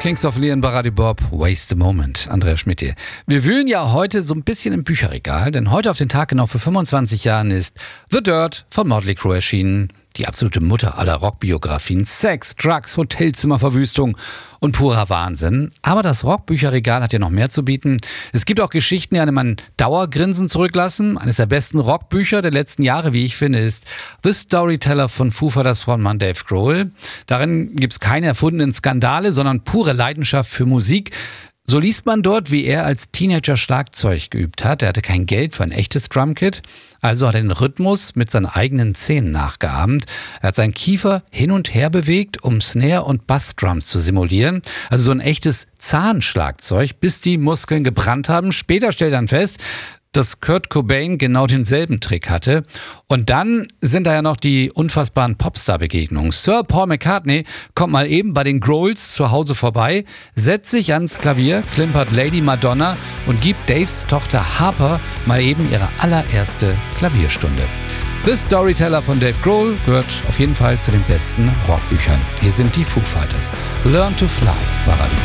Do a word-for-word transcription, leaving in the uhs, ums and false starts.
Kings of Leon, Baradi Bob, Waste a Moment. Andreas Schmidt hier. Wir wühlen ja heute so ein bisschen im Bücherregal, denn heute auf den Tag genau vor fünfundzwanzig Jahren ist The Dirt von Motley Crue erschienen. Die absolute Mutter aller Rockbiografien. Sex, Drugs, Hotelzimmerverwüstung und purer Wahnsinn. Aber das Rockbücherregal hat ja noch mehr zu bieten. Es gibt auch Geschichten, die einem ein Dauergrinsen zurücklassen. Eines der besten Rockbücher der letzten Jahre, wie ich finde, ist The Storyteller von Foo Fighters Frontmann Dave Grohl. Darin gibt es keine erfundenen Skandale, sondern pure Leidenschaft für Musik. So liest man dort, wie er als Teenager Schlagzeug geübt hat. Er hatte kein Geld für ein echtes Drumkit, also hat er den Rhythmus mit seinen eigenen Zähnen nachgeahmt. Er hat seinen Kiefer hin und her bewegt, um Snare- und Bassdrums zu simulieren. Also so ein echtes Zahnschlagzeug, bis die Muskeln gebrannt haben. Später stellt er dann fest, dass Kurt Cobain genau denselben Trick hatte. Und dann sind da ja noch die unfassbaren Popstar-Begegnungen. Sir Paul McCartney kommt mal eben bei den Grohls zu Hause vorbei, setzt sich ans Klavier, klimpert Lady Madonna und gibt Daves Tochter Harper mal eben ihre allererste Klavierstunde. The Storyteller von Dave Grohl gehört auf jeden Fall zu den besten Rockbüchern. Hier sind die Foo Fighters. Learn to Fly, Baradi.